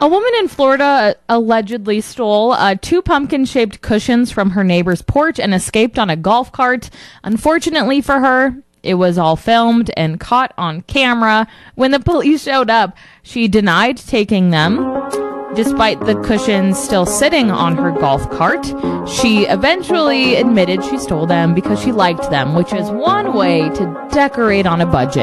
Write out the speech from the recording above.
A woman in Florida allegedly stole 2 pumpkin-shaped cushions from her neighbor's porch and escaped on a golf cart. Unfortunately for her, it was all filmed and caught on camera. When the police showed up, she denied taking them. Despite the cushions still sitting on her golf cart, she eventually admitted she stole them because she liked them, which is one way to decorate on a budget.